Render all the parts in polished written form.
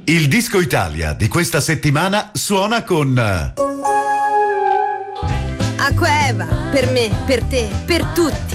Il Disco Italia di questa settimana suona con Acqua Eva, per me, per te, per tutti.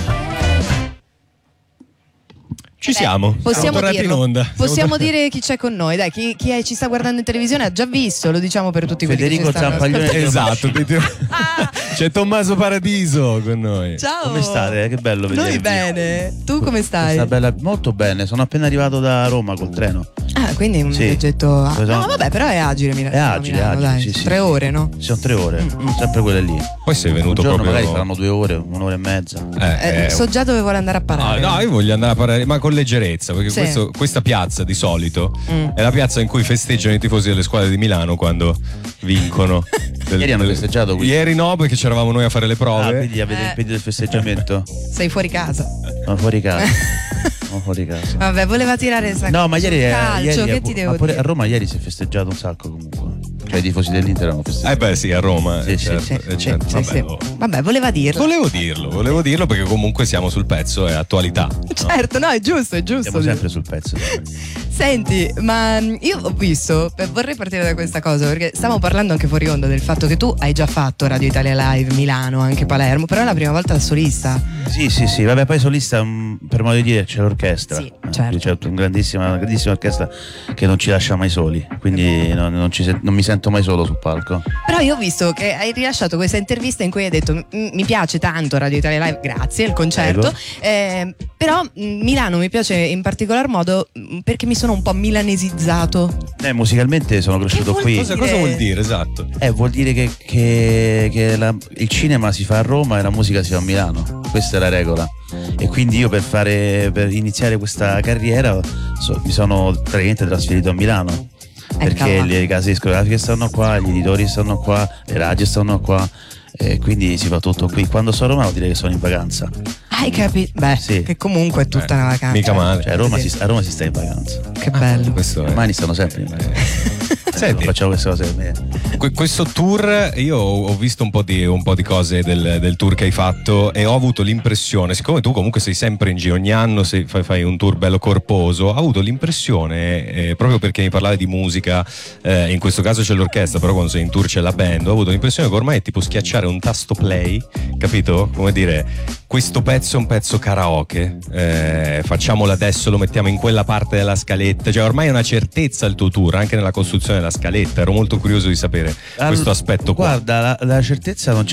Ci siamo, possiamo tornati in dirlo. onda. Possiamo dire chi c'è con noi. Dai, chi ci sta guardando in televisione ha già visto, lo diciamo per tutti quelli Federico che ci stanno Zampaglione. ascoltando. Esatto, c'è Tommaso Paradiso con noi. Ciao. Come state? Che bello vedervi. Noi bene. Tu come stai? Sta bella, molto bene, sono appena arrivato da Roma col treno. Ah, quindi un Sì. viaggetto. No, vabbè, però è agile Milano. È agile, dai. sì, sì. 3 ore, no? Sono 3 ore, sempre quelle lì. Poi sei venuto Un giorno proprio. magari saranno 2 ore, 1 ora e mezza. So già dove vuole andare a parare. No, io voglio andare a parlare, ma con leggerezza, perché Sì. questa piazza di solito è la piazza in cui festeggiano i tifosi delle squadre di Milano quando vincono. Ieri hanno festeggiato qui. Ieri no, perché c'eravamo noi a fare le Ah, prove. quindi avete impedito il festeggiamento? Sei fuori casa. No, fuori casa. No, fuori casa. Vabbè, voleva tirare No, ma ieri calcio, che ti devo ma pure dire? a Roma ieri si è festeggiato un sacco comunque. Cioè i tifosi dell'Inter hanno festeggiato. Beh sì, a Roma. Sì, sì, certo, Sì, certo. sì, Vabbè, sì. oh. Vabbè, voleva dirlo. Volevo dirlo perché comunque siamo sul pezzo, è attualità. no? Certo, no, è giusto. Siamo sempre sul pezzo. Senti, ma io ho visto, vorrei partire da questa cosa, perché stavamo parlando anche fuori onda del fatto che tu hai già fatto Radio Italia Live, Milano, anche Palermo, però è la prima volta da solista. Sì, vabbè, poi solista, per modo di dire, c'è l'orchestra. Sì, certo. C'è una grandissima orchestra che non ci lascia mai soli, quindi non mi sento mai solo sul palco. Però io ho visto che hai rilasciato questa intervista in cui hai detto mi piace tanto Radio Italia Live, grazie, il concerto, però Milano mi piace in particolar modo perché mi sono un po' milanesizzato. Musicalmente sono cresciuto qui. Cosa vuol dire, esatto? Vuol dire che il cinema si fa a Roma e la musica si fa a Milano. Questa è la regola. E quindi io per iniziare questa carriera mi sono praticamente trasferito a Milano. Perché le case discografiche stanno qua, gli editori stanno qua, le radio stanno qua. E quindi si fa tutto qui. Quando sono a Roma vuol dire che sono in vacanza. Hai capito? Beh, Sì. che comunque è tutta una vacanza. Mica male. Cioè a Roma si sta in vacanza. Che bello. Questo è. Domani stanno sempre in vacanza. Senti, Facciamo queste cose. questo tour, io ho visto un po' di cose del tour che hai fatto e ho avuto l'impressione, siccome tu comunque sei sempre in giro, ogni anno fai un tour bello corposo, ho avuto l'impressione, proprio perché mi parlavi di musica, in questo caso c'è l'orchestra, però quando sei in tour c'è la band, ho avuto l'impressione che ormai è tipo schiacciare un tasto play, capito? Come dire, questo pezzo è un pezzo karaoke, facciamolo adesso, lo mettiamo in quella parte della scaletta, cioè ormai è una certezza il tuo tour, anche nella costruzione della scaletta. Ero molto curioso di sapere questo aspetto qua. Guarda, la certezza non